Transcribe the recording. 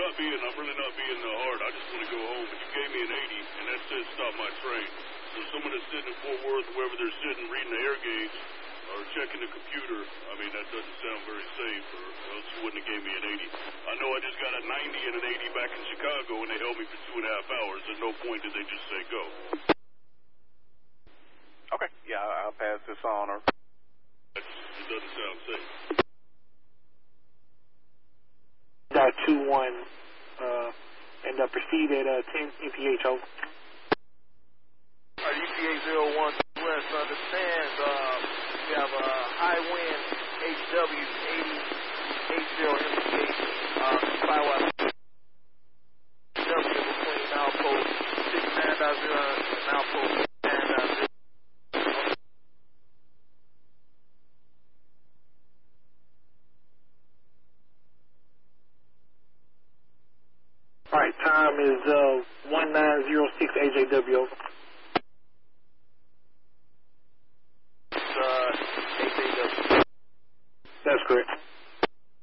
I'm really not being hard. I just want to go home. But you gave me an 80, and that says stop my train. So someone that's sitting in Fort Worth, wherever they're sitting, reading the air gauge or checking the computer, I mean, that doesn't sound very safe, or else you wouldn't have gave me an 80. I know I just got a 90 and an 80 back in Chicago, and they held me for 2.5 hours. At no point did they just say go. Okay, yeah, I'll pass this on. Or It doesn't sound safe. Dot 21, and proceed at 10 MPH over. ETA 01 West understands we have a high wind HW 80 MPH Skywise W between outpost 69.0 and outpost 69.0. All right, time is 1906 AJW over. AJW. That's correct.